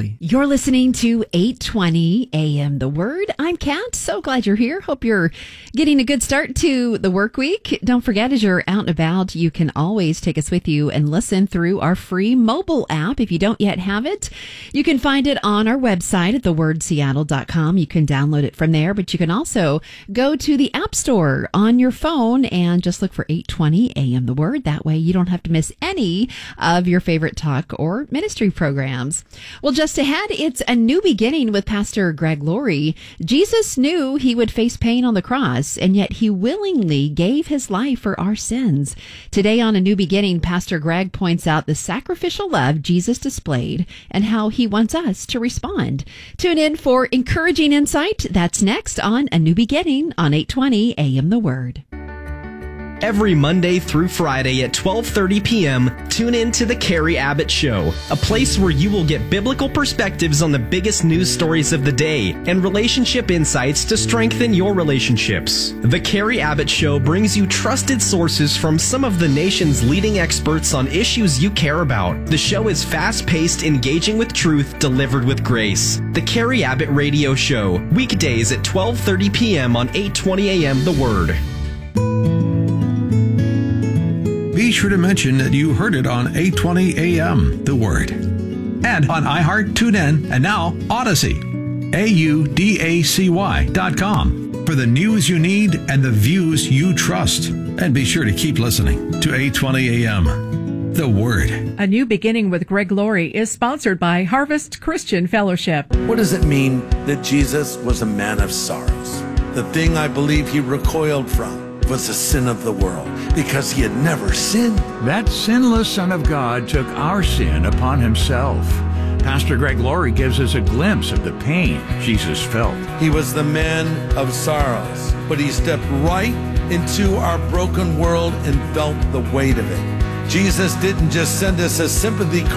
Julie. You're listening to 820 AM The Word. I'm Kat. So glad you're here. Hope you're getting a good start to the work week. Don't forget, as you're out and about, you can always take us with you and listen through our free mobile app. If you don't yet have it, you can find it on our website at thewordseattle.com. You can download it from there, but you can also go to the App Store on your phone and just look for 820 AM The Word. That way you don't have to miss any of your favorite talk or ministry programs. Well, just ahead, it's a new beginning with Pastor Greg Laurie. Jesus knew he would face pain on the cross, and yet he willingly gave his life for our sins. Today on A New Beginning, Pastor Greg points out the sacrificial love Jesus displayed and how he wants us to respond. Tune in for encouraging insight. That's next on A New Beginning on 820 AM The Word. Every Monday through Friday at 12:30 p.m., tune in to The Carrie Abbott Show, a place where you will get biblical perspectives on the biggest news stories of the day and relationship insights to strengthen your relationships. The Carrie Abbott Show brings you trusted sources from some of the nation's leading experts on issues you care about. The show is fast-paced, engaging with truth, delivered with grace. The Carrie Abbott Radio Show, weekdays at 12:30 p.m. on 820 AM The Word. Be sure to mention that you heard it on 820 AM, The Word. And on iHeart, TuneIn, and now Odyssey. AUDACY.com for the news you need and the views you trust. And be sure to keep listening to 820 AM, The Word. A New Beginning with Greg Laurie is sponsored by Harvest Christian Fellowship. What does it mean that Jesus was a man of sorrows? The thing I believe he recoiled from was the sin of the world, because he had never sinned. That sinless Son of God took our sin upon himself. Pastor Greg Laurie gives us a glimpse of the pain Jesus felt. He was the man of sorrows, but he stepped right into our broken world and felt the weight of it. Jesus didn't just send us a sympathy